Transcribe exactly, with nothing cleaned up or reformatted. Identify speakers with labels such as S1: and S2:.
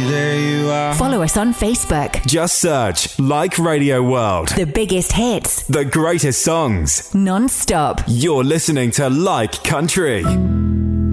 S1: there you are.
S2: Follow us on Facebook.
S3: Just search Like Radio World.
S2: The biggest hits.
S3: The greatest songs.
S2: Non-stop.
S3: You're listening to Like Country.